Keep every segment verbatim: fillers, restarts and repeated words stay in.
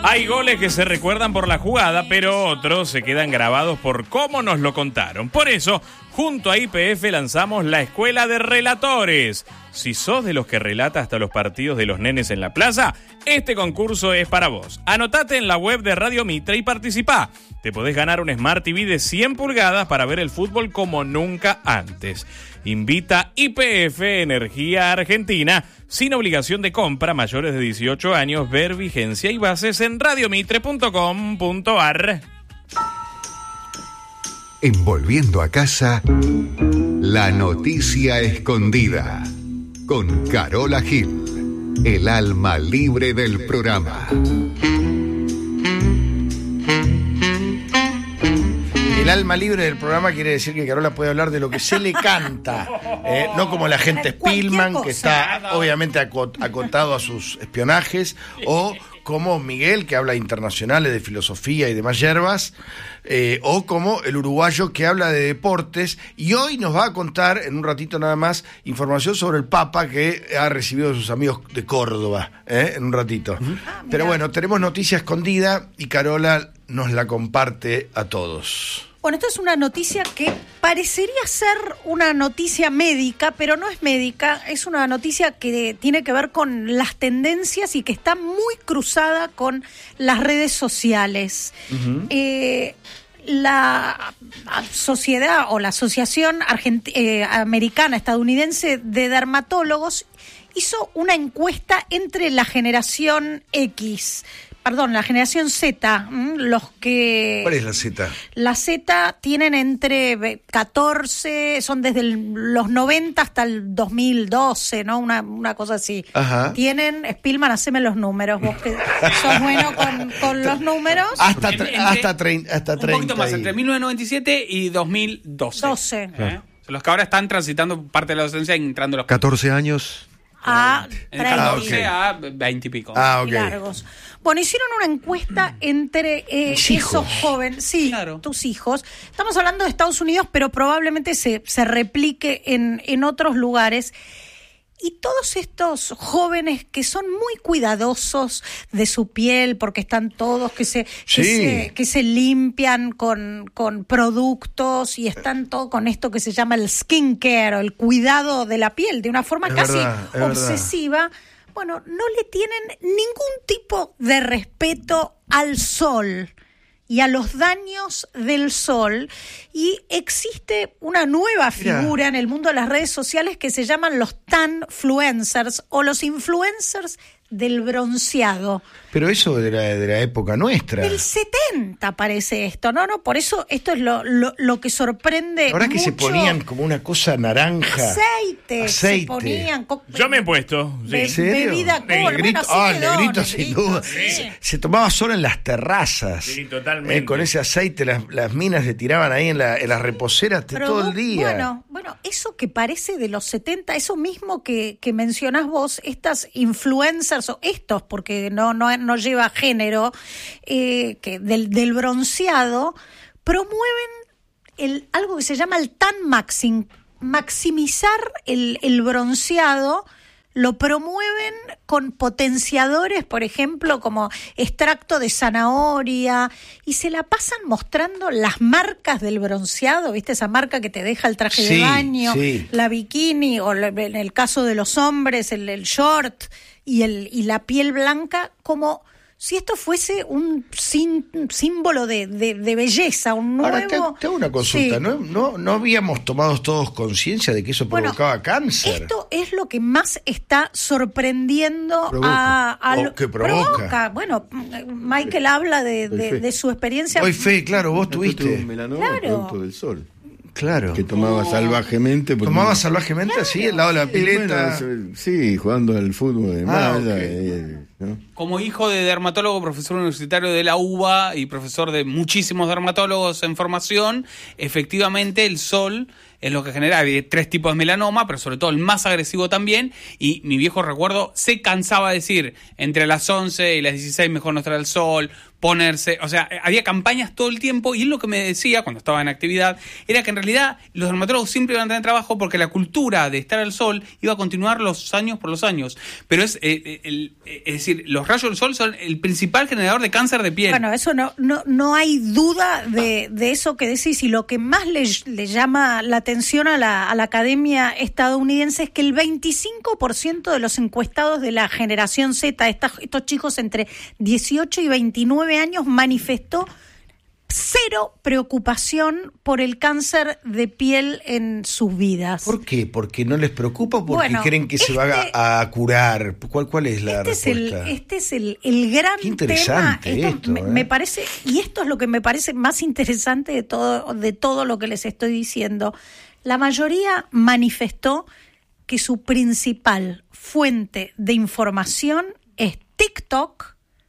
Hay goles que se recuerdan por la jugada, pero otros se quedan grabados por cómo nos lo contaron. Por eso, junto a Y P F lanzamos la Escuela de Relatores. Si sos de los que relata hasta los partidos de los nenes en la plaza, este concurso es para vos. Anotate en la web de Radio Mitre y participá. Te podés ganar un Smart T V de cien pulgadas para ver el fútbol como nunca antes. Invita Y P F Energía Argentina, sin obligación de compra, mayores de dieciocho años, ver vigencia y bases en radiomitre punto com punto ar. En Volviendo a Casa, la noticia escondida, con Carola Gil, el alma libre del programa. El alma libre del programa quiere decir que Carola puede hablar de lo que se le canta, eh, no como la gente Spielman, que está obviamente acot- acotado a sus espionajes, o como Miguel, que habla internacionales de filosofía y demás hierbas, eh, o como el uruguayo que habla de deportes, y hoy nos va a contar, en un ratito nada más, información sobre el Papa que ha recibido de sus amigos de Córdoba, eh, en un ratito. Ah, pero bueno, tenemos noticia escondida y Carola nos la comparte a todos. Bueno, esto es una noticia que parecería ser una noticia médica, pero no es médica, es una noticia que tiene que ver con las tendencias y que está muy cruzada con las redes sociales. Uh-huh. Eh, la sociedad o la Asociación Argent- eh, Americana Estadounidense de Dermatólogos hizo una encuesta entre la generación X, Perdón, la generación Z, los que... ¿Cuál es la Z? La Z tienen entre catorce, son desde el, los noventa hasta el dos mil doce, ¿no? Una, una cosa así. Ajá. Tienen, Spielman, haceme los números, vos que sos bueno con, con los números. Hasta, tre- entre, hasta, tre- hasta treinta. Un poquito más, entre mil novecientos noventa y siete y dos mil doce. doce. ¿Eh? Los que ahora están transitando parte de la docencia y entrando los... catorce años... A catorce a veinte y pico. Ah, ok. Largos. Bueno, hicieron una encuesta entre eh, esos jóvenes, sí, claro. Tus hijos. Estamos hablando de Estados Unidos, pero probablemente se, se replique en, en otros lugares. Y todos estos jóvenes que son muy cuidadosos de su piel, porque están todos que se, sí. que se, que se limpian con, con productos y están todos con esto que se llama el skincare o el cuidado de la piel de una forma es casi verdad, obsesiva. Verdad. Bueno, no le tienen ningún tipo de respeto al sol y a los daños del sol, y existe una nueva figura Mira. en el mundo de las redes sociales que se llaman los tanfluencers o los influencers del bronceado. Pero eso de la, de la época nuestra. Del setenta parece esto, ¿no? no Por eso esto es lo, lo, lo que sorprende Ahora mucho. Que se ponían como una cosa naranja. Aceite. Aceite. Se ponían. Co- Yo me he puesto. Sí. ¿En serio? Bebida con. El negrito, bueno, ah, el quedó, negrito, negrito sin duda. Sí. Se, se tomaba solo en las terrazas. Sí, totalmente. Eh, con ese aceite las, las minas le tiraban ahí en, la, en las reposeras de todo el día. Bueno, bueno, eso que parece de los setenta, eso mismo que, que mencionás vos, estas influencers, o estos, porque no, no, no lleva género, eh, que del, del bronceado, promueven el, algo que se llama el tan maxim, maximizar el, el bronceado. Lo promueven con potenciadores, por ejemplo, como extracto de zanahoria, y se la pasan mostrando las marcas del bronceado, ¿viste? Esa marca que te deja el traje sí, de baño, sí. la bikini, o en el caso de los hombres, el, el short y, el, y la piel blanca, como si esto fuese un sin, símbolo de, de, de belleza, un nuevo... Ahora, te, te hago una consulta, sí. ¿no, no, ¿no habíamos tomado todos conciencia de que eso bueno, provocaba cáncer? Esto es lo que más está sorprendiendo provoca. a... a o que provoca. provoca. Bueno, Michael habla de, de, de su experiencia. Hoy fe, claro, vos tuviste. Un melanoma claro. producto del sol. Claro. Que tomaba oh. salvajemente. ¿Tomaba salvajemente claro. así, al lado de la pileta? Bueno, sí, jugando al fútbol de ah, malla. okay. eh, ¿no? Como hijo de dermatólogo, profesor universitario de la U B A y profesor de muchísimos dermatólogos en formación, efectivamente el sol es lo que genera. Hay tres tipos de melanoma, pero sobre todo el más agresivo también. Y mi viejo, recuerdo, se cansaba de decir entre las once y las dieciséis mejor no estar al sol, ponerse, o sea, había campañas todo el tiempo, y él lo que me decía cuando estaba en actividad era que en realidad los dermatólogos siempre iban a tener trabajo porque la cultura de estar al sol iba a continuar los años por los años. Pero es, eh, el, eh, es decir, los rayos del sol son el principal generador de cáncer de piel. Bueno, eso no, no, no hay duda de, de eso que decís, y lo que más le, le llama la atención a la, a la academia estadounidense es que el veinticinco por ciento de los encuestados de la generación Z, estas, estos chicos entre dieciocho y veintinueve años, manifestó cero preocupación por el cáncer de piel en sus vidas. ¿Por qué? ¿Porque no les preocupa o porque bueno, creen que este, se va a, a curar? ¿Cuál, cuál es la este respuesta? Es el, este es el, el gran Qué interesante tema. Esto esto, me, ¿eh? me parece, y esto es lo que me parece más interesante de todo, de todo lo que les estoy diciendo. La mayoría manifestó que su principal fuente de información es TikTok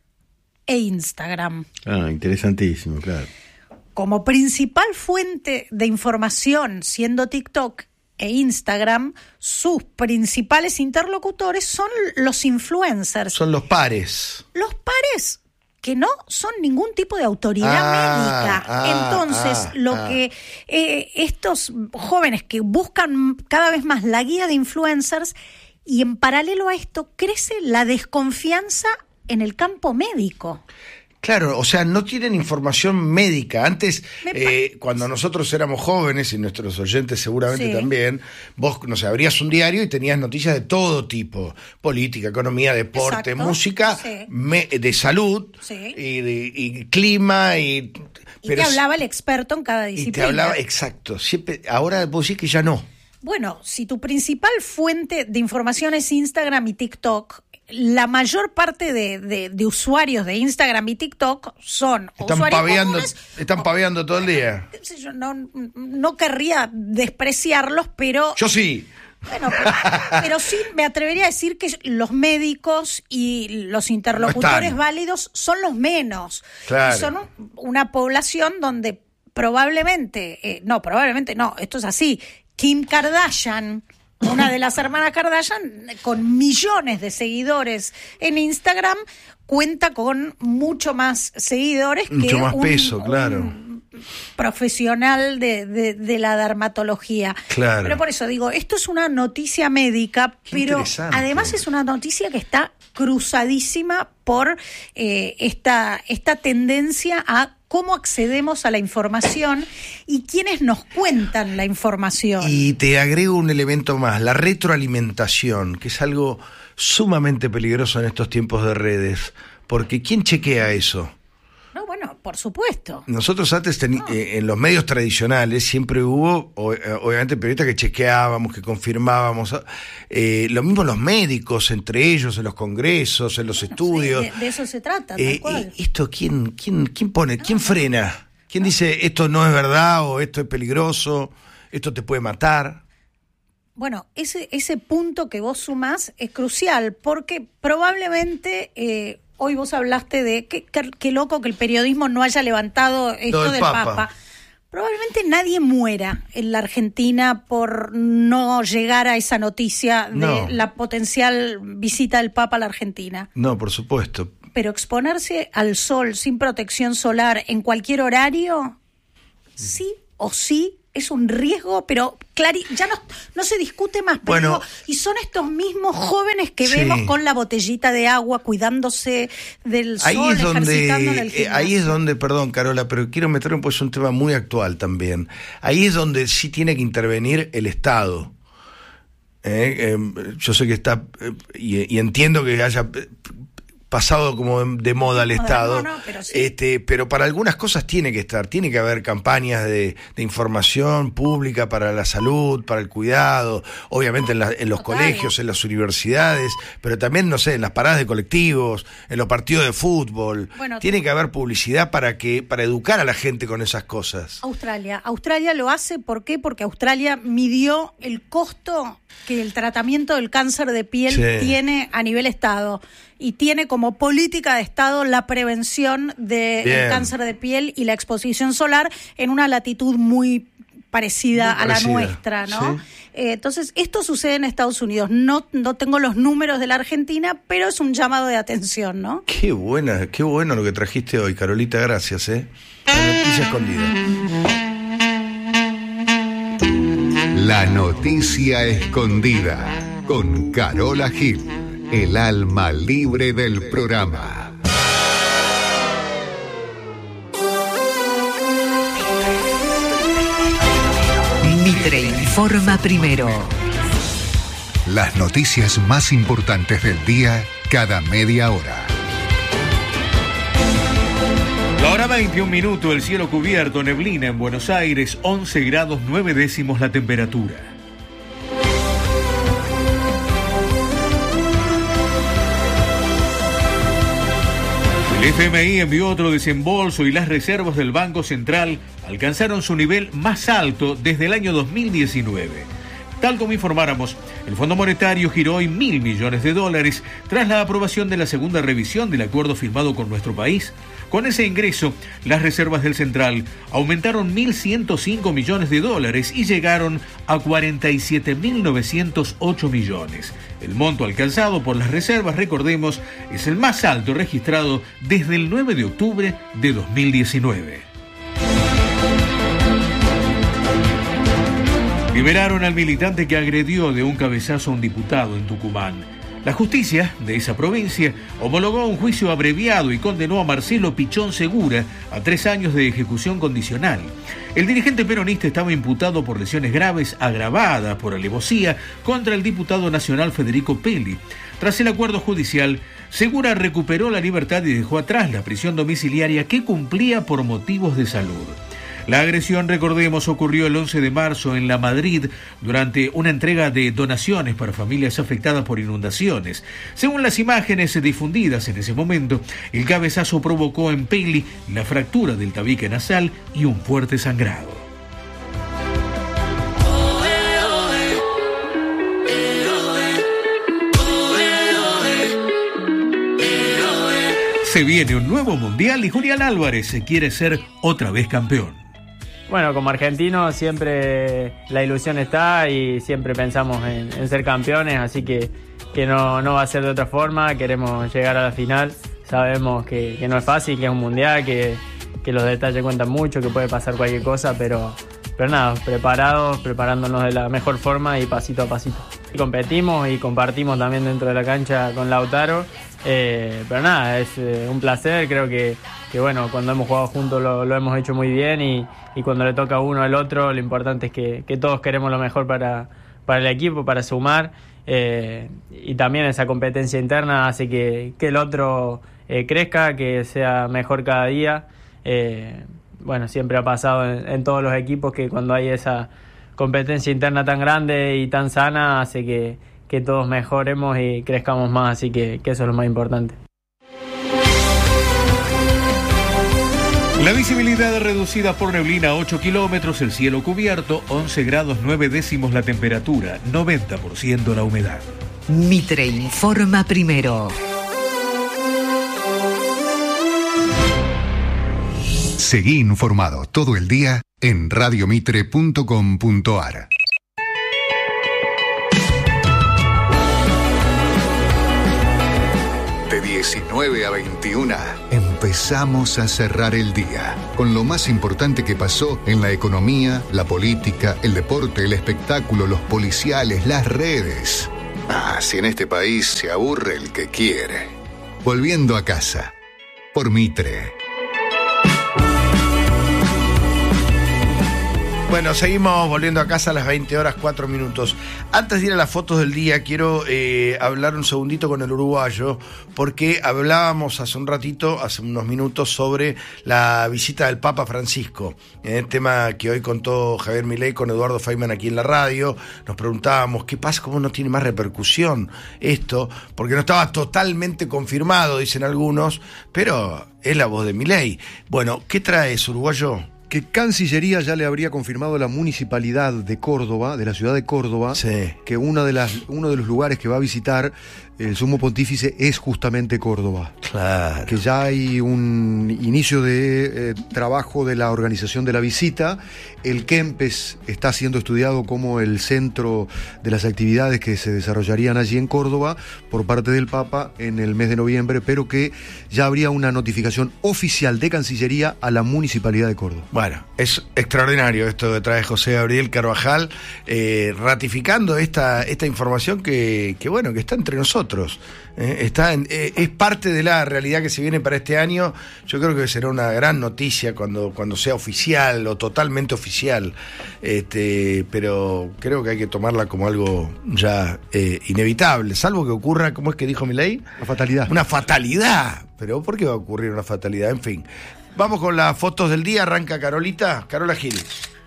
e Instagram. Ah, interesantísimo, claro. Como principal fuente de información, siendo TikTok e Instagram, sus principales interlocutores son los influencers. Son los pares. Los pares que no son ningún tipo de autoridad Ah, médica. ah, Entonces, ah, lo ah. que eh, estos jóvenes que buscan cada vez más la guía de influencers, y en paralelo a esto crece la desconfianza en el campo médico. Claro, o sea, no tienen información médica. Antes, Me pa- eh, cuando nosotros éramos jóvenes, y nuestros oyentes seguramente Sí. también, vos, no sé, abrías un diario y tenías noticias de todo tipo: política, economía, deporte, Exacto. música, Sí. me- de salud, Sí. y, de- y clima, y... Y pero te es- hablaba el experto en cada y disciplina. te hablaba, exacto. Siempre, ahora vos decís que ya no. Bueno, si tu principal fuente de información es Instagram y TikTok, la mayor parte de, de, de usuarios de Instagram y TikTok son Están usuarios paveando, comunes. están paveando todo el día. Qué sé yo, no, no querría despreciarlos, pero... Yo sí. Bueno, pero, pero sí me atrevería a decir que los médicos y los interlocutores No están. válidos son los menos. Claro. Y son un- una población donde probablemente, eh, no, probablemente no, esto es así, Kim Kardashian, una de las hermanas Kardashian, con millones de seguidores en Instagram, cuenta con mucho más seguidores que Mucho más un- peso, un claro. profesional de, de, de la dermatología. Claro. Pero por eso digo, esto es una noticia médica, Qué pero interesante. además es una noticia que está cruzadísima por eh, esta, esta tendencia a cómo accedemos a la información y quiénes nos cuentan la información. Y te agrego un elemento más: la retroalimentación, que es algo sumamente peligroso en estos tiempos de redes, porque ¿quién chequea eso? No, bueno, por supuesto. Nosotros antes teni- eh, en los medios tradicionales siempre hubo, o- eh, obviamente, periodistas que chequeábamos, que confirmábamos, eh, lo mismo los médicos, entre ellos, en los congresos, en los estudios. Sí, de, de eso se trata, Eh, tal cual. eh, ¿Esto quién, quién, quién pone? ¿Quién frena? ¿Quién dice esto no es verdad, o esto es peligroso, esto te puede matar? Bueno, ese, ese punto que vos sumás es crucial, porque probablemente eh, hoy vos hablaste de qué qué- qué loco que el periodismo no haya levantado esto del del Papa. Papa. Probablemente nadie muera en la Argentina por no llegar a esa noticia de No. la potencial visita del Papa a la Argentina. No, por supuesto. Pero exponerse al sol sin protección solar en cualquier horario, sí o sí, es un riesgo, pero clari ya no, no se discute más. Pero Bueno. digo, y son estos mismos jóvenes que Sí. vemos con la botellita de agua, cuidándose del Ahí sol, es donde, ejercitando en el eh, gimnasio. ahí es donde, perdón Carola, pero quiero meterme, pues es un tema muy actual también. Ahí es donde sí tiene que intervenir el Estado. Eh, eh, yo sé que está, eh, y, y entiendo que haya eh, pasado como de, de moda el Moda, Estado, no, no, pero sí. este, pero para algunas cosas tiene que estar, tiene que haber campañas de, de información pública para la salud, para el cuidado, obviamente en, la- en los Total. colegios, en las universidades, pero también, no sé, en las paradas de colectivos, en los partidos de fútbol. Bueno, Tiene que haber publicidad para que, para educar a la gente con esas cosas. Australia. Australia lo hace, ¿por qué? Porque Australia midió el costo que el tratamiento del cáncer de piel Sí. tiene a nivel Estado y tiene como política de Estado la prevención del Bien. cáncer de piel y la exposición solar en una latitud muy parecida Muy a parecida, la nuestra, ¿no? sí. Eh, entonces, esto sucede en Estados Unidos. No, no tengo los números de la Argentina, pero es un llamado de atención, ¿no? Qué buena, qué bueno lo que trajiste hoy, Carolita, gracias, ¿eh? La noticia escondida. La noticia escondida con Carola Gil, el alma libre del programa. Mitre informa primero. Las noticias más importantes del día cada media hora. La hora veintiún minutos, el cielo cubierto, neblina en Buenos Aires, once grados nueve décimos la temperatura. El F M I envió otro desembolso y las reservas del Banco Central alcanzaron su nivel más alto desde el año dos mil diecinueve. Tal como informáramos, el Fondo Monetario giró hoy mil millones de dólares tras la aprobación de la segunda revisión del acuerdo firmado con nuestro país. Con ese ingreso, las reservas del Central aumentaron mil ciento cinco millones de dólares y llegaron a cuarenta y siete mil novecientos ocho millones. El monto alcanzado por las reservas, recordemos, es el más alto registrado desde el nueve de octubre de dos mil diecinueve. Liberaron al militante que agredió de un cabezazo a un diputado en Tucumán. La justicia de esa provincia homologó un juicio abreviado y condenó a Marcelo Pichón Segura a tres años de ejecución condicional. El dirigente peronista estaba imputado por lesiones graves agravadas por alevosía contra el diputado nacional Federico Pelli. Tras el acuerdo judicial, Segura recuperó la libertad y dejó atrás la prisión domiciliaria que cumplía por motivos de salud. La agresión, recordemos, ocurrió el once de marzo en La Madrid durante una entrega de donaciones para familias afectadas por inundaciones. Según las imágenes difundidas en ese momento, el cabezazo provocó en Pelli la fractura del tabique nasal y un fuerte sangrado. Se viene un nuevo mundial y Julián Álvarez quiere ser otra vez campeón. Bueno, como argentinos siempre la ilusión está y siempre pensamos en, en ser campeones, así que, que no, no va a ser de otra forma. Queremos llegar a la final, sabemos que, que no es fácil, que es un mundial, que, que los detalles cuentan mucho, que puede pasar cualquier cosa, pero, pero nada, preparados, preparándonos de la mejor forma y pasito a pasito. Y competimos y compartimos también dentro de la cancha con Lautaro, eh, pero nada, es eh, un placer, creo que, que bueno, cuando hemos jugado juntos lo, lo hemos hecho muy bien y, y cuando le toca a uno al otro, lo importante es que, que todos queremos lo mejor para, para el equipo, para sumar, eh, y también esa competencia interna hace que, que el otro eh, crezca, que sea mejor cada día. Eh, bueno, siempre ha pasado en, en todos los equipos que cuando hay esa competencia interna tan grande y tan sana hace que, que todos mejoremos y crezcamos más, así que, que eso es lo más importante. La visibilidad reducida por neblina a ocho kilómetros, el cielo cubierto, once grados nueve décimos la temperatura, noventa por ciento la humedad. Mitre informa primero. Seguí informado todo el día en radiomitre punto com punto ar. De diecinueve a veintiuna empezamos a cerrar el día con lo más importante que pasó en la economía, la política, el deporte, el espectáculo, los policiales, las redes. Ah, si en este país se aburre el que quiere. Volviendo a casa, por Mitre. Bueno, seguimos volviendo a casa a las veinte horas cuatro minutos. Antes de ir a las fotos del día, quiero eh, hablar un segundito con el uruguayo, porque hablábamos hace un ratito, hace unos minutos, sobre la visita del Papa Francisco, eh, tema que hoy contó Javier Milei con Eduardo Feynman aquí en la radio. Nos preguntábamos, ¿qué pasa? ¿Cómo no tiene más repercusión esto? Porque no estaba totalmente confirmado, dicen algunos, pero es la voz de Milei. Bueno, ¿qué trae eso, uruguayo? Que Cancillería ya le habría confirmado a la municipalidad de Córdoba, de la ciudad de Córdoba, sí, que una de las, uno de los lugares que va a visitar el sumo pontífice es justamente Córdoba. Claro. Que ya hay un inicio de eh, trabajo de la organización de la visita. El Kempes está siendo estudiado como el centro de las actividades que se desarrollarían allí en Córdoba por parte del Papa en el mes de noviembre, pero que ya habría una notificación oficial de Cancillería a la Municipalidad de Córdoba. Bueno, es extraordinario esto que trae José Gabriel Carvajal, eh, ratificando esta, esta información que, que, bueno, que está entre nosotros. Eh, está en, eh, es parte de la realidad que se viene para este año. Yo creo que será una gran noticia cuando, cuando sea oficial o totalmente oficial, este, pero creo que hay que tomarla como algo ya eh, inevitable, salvo que ocurra, ¿cómo es que dijo Milei? Una fatalidad. Una fatalidad. Pero ¿por qué va a ocurrir una fatalidad? En fin, vamos con las fotos del día. Arranca Carolita, Carola Gil.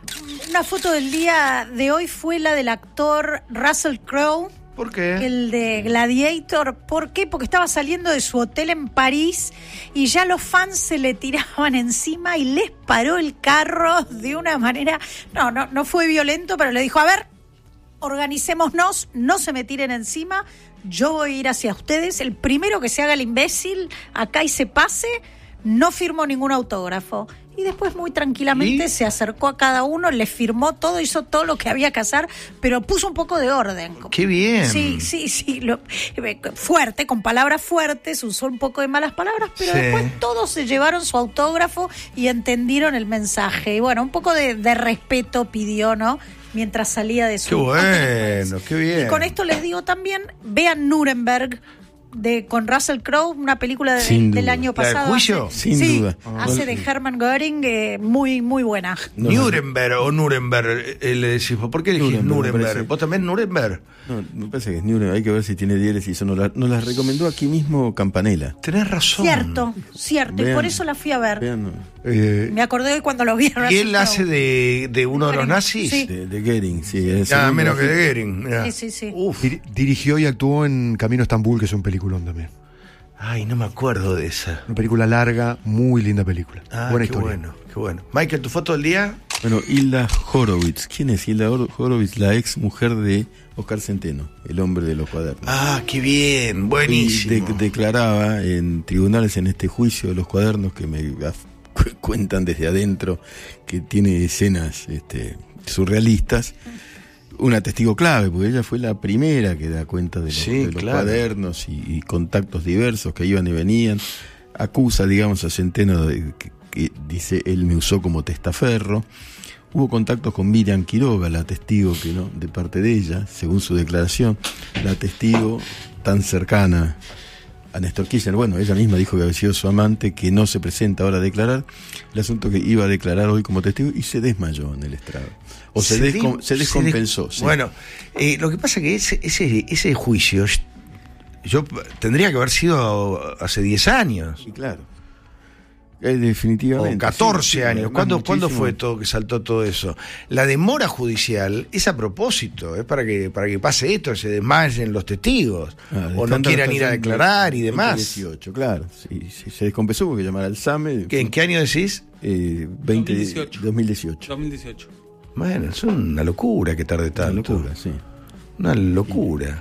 Una foto del día de hoy fue la del actor Russell Crowe. ¿Por qué? El de Gladiator. ¿Por qué? Porque estaba saliendo de su hotel en París y ya los fans se le tiraban encima y les paró el carro de una manera... No, no, no fue violento, pero le dijo, a ver, organicémonos, no se me tiren encima, yo voy a ir hacia ustedes, el primero que se haga el imbécil acá y se pase, no firmo ningún autógrafo. Y después muy tranquilamente ¿Y? se acercó a cada uno, le firmó todo, hizo todo lo que había que hacer, pero puso un poco de orden. ¡Qué bien! Sí, sí, sí, lo, fuerte, con palabras fuertes, usó un poco de malas palabras, pero sí. Después todos se llevaron su autógrafo y entendieron el mensaje. Y bueno, un poco de, de respeto pidió, ¿no? Mientras salía de su... ¡Qué bueno, qué bien! Y con esto les digo también, vean Nuremberg, de con Russell Crowe, una película de, del año pasado. ¿La del juicio? Hace, Sin sí, duda. Hace de Hermann Göring, eh, muy, muy buena. No, Nuremberg no. o Nuremberg, eh, le decís, ¿por qué elegís Nuremberg? Nuremberg? ¿Vos también Nuremberg? No, me parece que es Nuremberg, hay que ver si tiene diéresis y eso. Nos, la, nos las recomendó aquí mismo Campanella. Tenés razón. Cierto, cierto, vean, y por eso la fui a ver. Vean, eh, Me acordé hoy cuando lo vi. ¿Y él hace de, de uno de los nazis? Sí. De, de Göring, sí. Nada menos que de Göring. Mirá. Sí, sí, sí. Uf. Dir, dirigió y actuó en Camino a Estambul, que es un peliculón también. Ay, no me acuerdo de esa. Una película larga, muy linda película. Ah, Buena qué historia. bueno, qué bueno. Michael, ¿tu foto del día? Bueno, Hilda Horowitz. ¿Quién es Hilda Horowitz? La ex mujer de Oscar Centeno, el hombre de los cuadernos. Ah, qué bien, buenísimo. Y de, declaraba en tribunales en este juicio de los cuadernos que me cu- cuentan desde adentro que tiene escenas este, surrealistas. Una testigo clave, porque ella fue la primera que da cuenta de los, sí, de los claro. cuadernos y, y contactos diversos que iban y venían. Acusa, digamos, a Centeno de que, que dice, él me usó como testaferro. Hubo contactos con Miriam Quiroga, la testigo que no, de parte de ella, según su declaración, la testigo tan cercana a Néstor Kirchner. Bueno, ella misma dijo que había sido su amante, que no se presenta ahora a declarar. El asunto que iba a declarar hoy como testigo y se desmayó en el estrado. O se, se, descom- se descompensó. Se des- sí. Bueno, eh, lo que pasa es que ese, ese, ese juicio, yo tendría que haber sido hace diez años. Sí, claro. Eh, definitivamente. O catorce sí, años. Sí, ¿Cuándo, ¿Cuándo fue todo que saltó todo eso? La demora judicial es a propósito, es para que para que pase esto, se desmayen los testigos, ah, o no quieran ir a declarar y demás. dieciocho, claro. Sí, sí, se descompensó porque llamar al S A M E. ¿Qué, ¿En qué año decís? Eh, veinte, dos mil dieciocho. dos mil dieciocho. dos mil dieciocho. Bueno, es una locura que tarde tanto. Una locura, sí. Una locura.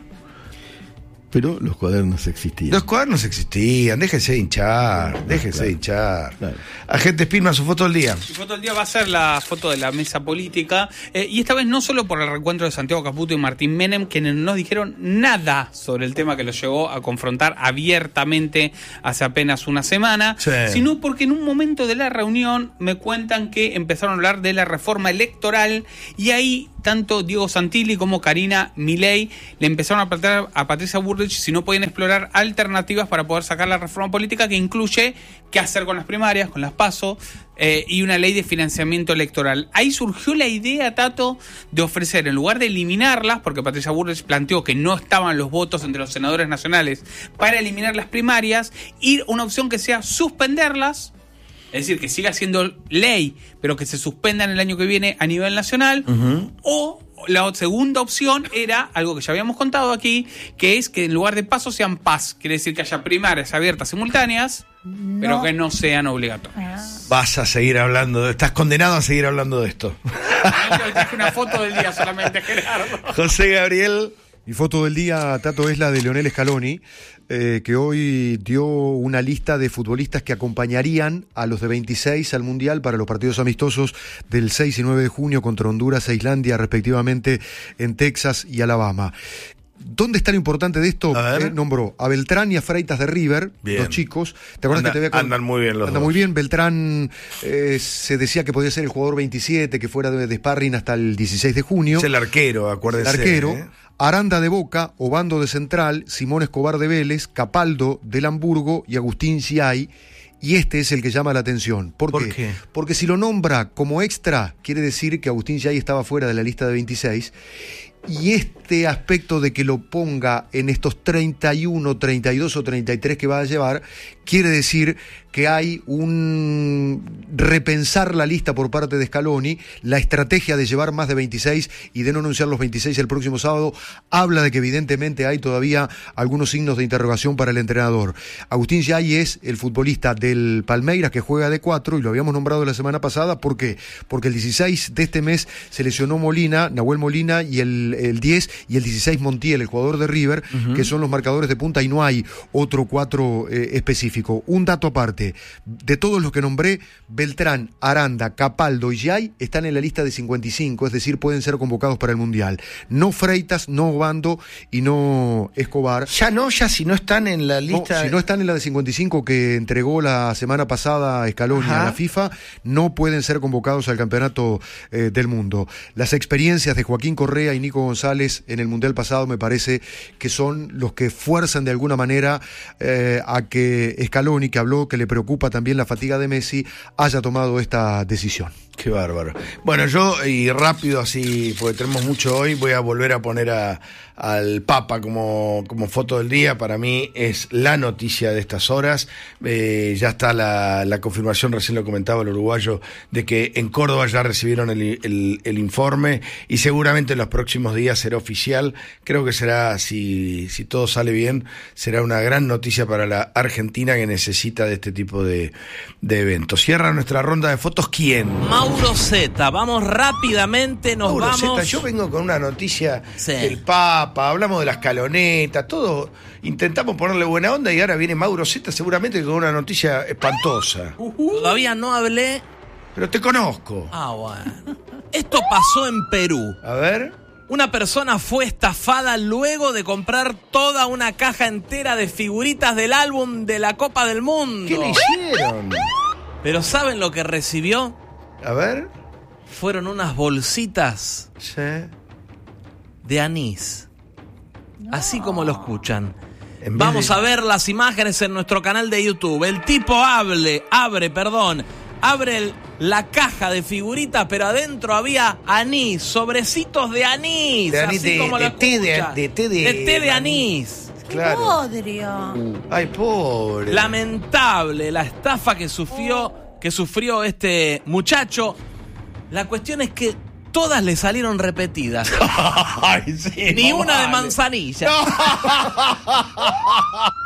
Pero los cuadernos existían. Los cuadernos existían, déjense de hinchar, claro, déjense claro, de hinchar. Claro. Agente Spilman, su foto del día. Mi foto del día va a ser la foto de la mesa política, eh, y esta vez no solo por el reencuentro de Santiago Caputo y Martín Menem, quienes no dijeron nada sobre el tema que los llevó a confrontar abiertamente hace apenas una semana, sí. sino porque en un momento de la reunión me cuentan que empezaron a hablar de la reforma electoral y ahí tanto Diego Santilli como Karina Milei le empezaron a plantear a Patricia Bullrich si no podían explorar alternativas para poder sacar la reforma política, que incluye qué hacer con las primarias, con las PASO, eh, y una ley de financiamiento electoral. Ahí surgió la idea, Tato, de ofrecer, en lugar de eliminarlas, porque Patricia Bullrich planteó que no estaban los votos entre los senadores nacionales para eliminar las primarias, ir a una opción que sea suspenderlas. Es decir, que siga siendo ley, pero que se suspendan el año que viene a nivel nacional. Uh-huh. O la segunda opción era algo que ya habíamos contado aquí, que es que en lugar de pasos sean paz. Quiere decir que haya primarias abiertas simultáneas, no. pero que no sean obligatorias. Vas a seguir hablando, de, estás condenado a seguir hablando de esto. Yo traje una foto del día solamente, Gerardo. José Gabriel Mi foto del día, Tato, es la de Leonel Scaloni, eh, que hoy dio una lista de futbolistas que acompañarían a los de veintiséis al Mundial para los partidos amistosos del seis y nueve de junio contra Honduras e Islandia, respectivamente, en Texas y Alabama. ¿Dónde está lo importante de esto? Eh, nombró a Beltrán y a Freitas de River, bien. Dos chicos. ¿Te acuerdas Anda, que te había con... Andan muy bien los Andan dos. muy bien. Beltrán eh, se decía que podía ser el jugador veintisiete, que fuera de, de sparring hasta el dieciséis de junio. Es el arquero, acuérdense. El arquero. ¿eh? Aranda de Boca, Obando de Central, Simón Escobar de Vélez, Capaldo del Hamburgo y Agustín Giay. Y este es el que llama la atención. ¿Por, ¿Por qué? qué? Porque si lo nombra como extra, quiere decir que Agustín Giay estaba fuera de la lista de veintiséis. Y este aspecto de que lo ponga en estos treinta y uno, treinta y dos o treinta y tres que va a llevar, quiere decir que hay un repensar la lista por parte de Scaloni. La estrategia de llevar más de veintiséis y de no anunciar los veintiséis el próximo sábado habla de que evidentemente hay todavía algunos signos de interrogación para el entrenador. Agustín Giay es el futbolista del Palmeiras que juega de cuatro y lo habíamos nombrado la semana pasada. ¿Por qué? Porque el dieciséis de este mes se lesionó Molina, Nahuel Molina, y el, el diez y el dieciséis Montiel, el jugador de River, uh-huh. que son los marcadores de punta y no hay otro cuatro eh, específico. Un dato aparte, de todos los que nombré, Beltrán, Aranda, Capaldo y Giay están en la lista de cincuenta y cinco, es decir, pueden ser convocados para el Mundial. No Freitas, no Obando y no Escobar. Ya no, ya si no están en la lista... No, si no están en la de cincuenta y cinco que entregó la semana pasada Scaloni Ajá. a la FIFA, no pueden ser convocados al Campeonato eh, del Mundo. Las experiencias de Joaquín Correa y Nico González en el Mundial pasado me parece que son los que fuerzan de alguna manera eh, a que Scaloni, que habló que le preocupa también la fatiga de Messi, haya tomado esta decisión. Qué bárbaro. Bueno, yo, y rápido así, porque tenemos mucho hoy, voy a volver a poner a, al Papa como, como foto del día. Para mí es la noticia de estas horas. Eh, ya está la, la confirmación, recién lo comentaba el uruguayo, de que en Córdoba ya recibieron el, el, el informe y seguramente en los próximos días será oficial. Creo que será, si, si todo sale bien, será una gran noticia para la Argentina que necesita de este tipo de, de eventos. Cierra nuestra ronda de fotos. ¿Quién? Mauro Zeta, vamos rápidamente, nos Mauro vamos. Zeta, yo vengo con una noticia sí. del Papa, hablamos de la escaloneta, todo, intentamos ponerle buena onda y ahora viene Mauro Zeta seguramente con una noticia espantosa. Uh-huh. Todavía no hablé. Pero te conozco. Ah, bueno. Esto pasó en Perú. A ver. Una persona fue estafada luego de comprar toda una caja entera de figuritas del álbum de la Copa del Mundo. ¿Qué le hicieron? Pero ¿saben lo que recibió? A ver. Fueron unas bolsitas sí. de anís. No. Así como lo escuchan. Vamos de... a ver las imágenes en nuestro canal de YouTube. El tipo hable, abre, perdón, abre el, la caja de figuritas, pero adentro había anís, sobrecitos de anís. De anís, así de, como de, lo té de, de té de... De té de anís. Claro. Podrio. Ay, pobre. Lamentable la estafa que sufrió, que sufrió este muchacho. La cuestión es que todas le salieron repetidas. Ay, sí, Ni no una vale. de manzanilla.